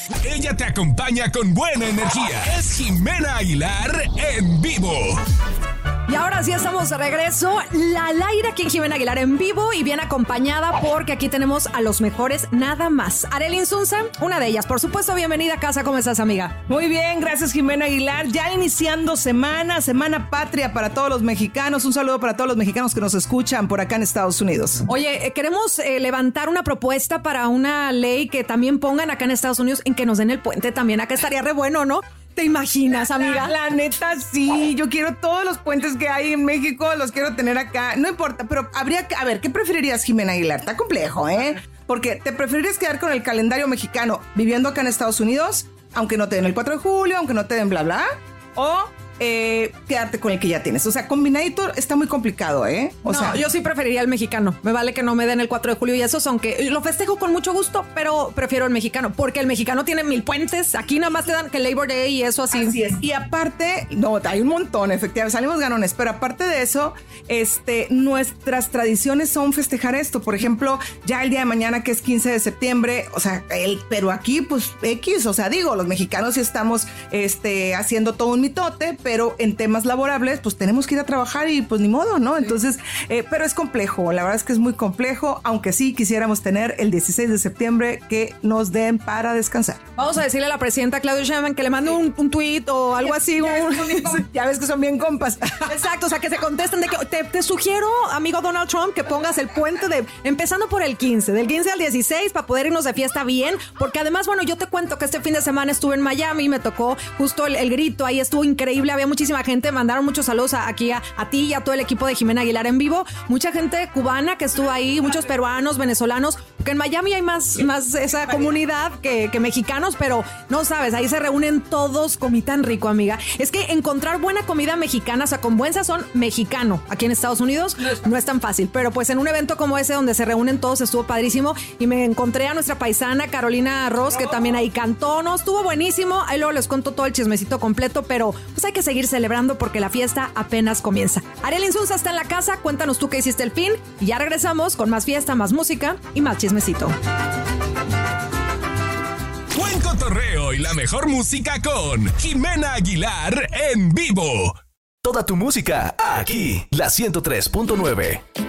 Ella te acompaña con buena energía. Es Jimena Aguilar en vivo. Y ahora sí estamos de regreso, al aire aquí en Jimena Aguilar en vivo y bien acompañada porque aquí tenemos a los mejores nada más. Arely Insunza, una de ellas. Por supuesto, bienvenida a casa. ¿Cómo estás, amiga? Muy bien, gracias Jimena Aguilar. Ya iniciando semana patria para todos los mexicanos. Un saludo para todos los mexicanos que nos escuchan por acá en Estados Unidos. Oye, queremos levantar una propuesta para una ley que también pongan acá en Estados Unidos en que nos den el puente también. Acá estaría re bueno, ¿no? ¿Te imaginas, amiga? La neta, sí. Yo quiero todos los puentes que hay en México, los quiero tener acá. No importa, pero habría que... A ver, ¿qué preferirías, Jimena Aguilar? Está complejo, ¿eh? Porque ¿te preferirías quedar con el calendario mexicano viviendo acá en Estados Unidos, aunque no te den el 4 de julio, aunque no te den bla, bla? ¿O quedarte con el que ya tienes? O sea, combinadito está muy complicado, ¿eh? O sea, yo sí preferiría el mexicano. Me vale que no me den el 4 de julio y eso, aunque lo festejo con mucho gusto, pero prefiero el mexicano, porque el mexicano tiene 1000 puentes. Aquí nada más te dan que Labor Day y eso así. Así es. Y aparte, no, hay un montón, efectivamente, salimos ganones, pero aparte de eso, nuestras tradiciones son festejar esto. Por ejemplo, ya el día de mañana, que es 15 de septiembre, o sea, pero aquí, pues, X, o sea, digo, los mexicanos sí estamos haciendo todo un mitote, pero en temas laborables, pues tenemos que ir a trabajar y pues ni modo, ¿no? Entonces, pero es complejo, la verdad es que es muy complejo, aunque sí quisiéramos tener el 16 de septiembre que nos den para descansar. Vamos a decirle a la presidenta Claudia Sheinbaum que le mande un tweet o algo así. Ya ves que son bien compas. Exacto, o sea, que se contesten de que te sugiero, amigo Donald Trump, que pongas el puente empezando por el 15, del 15 al 16 para poder irnos de fiesta bien, porque además, bueno, yo te cuento que este fin de semana estuve en Miami y me tocó justo el grito, ahí estuvo increíble, había muchísima gente, mandaron muchos saludos aquí a ti y a todo el equipo de Jimena Aguilar en vivo, mucha gente cubana que estuvo ahí, muchos peruanos, venezolanos, que en Miami hay más esa comunidad que mexicanos, pero no sabes, ahí se reúnen todos, comí tan rico, amiga. Es que encontrar buena comida mexicana, o sea, con buen sazón mexicano aquí en Estados Unidos no es tan fácil, pero pues en un evento como ese donde se reúnen todos estuvo padrísimo y me encontré a nuestra paisana Carolina Ross, que también ahí cantó, no, estuvo buenísimo, ahí luego les cuento todo el chismecito completo, pero pues hay que seguir celebrando porque la fiesta apenas comienza. Arely Insunza está en la casa, cuéntanos tú qué hiciste el fin y ya regresamos con más fiesta, más música y más chismecito. Buen cotorreo y la mejor música con Jimena Aguilar en vivo. Toda tu música aquí, la 103.9.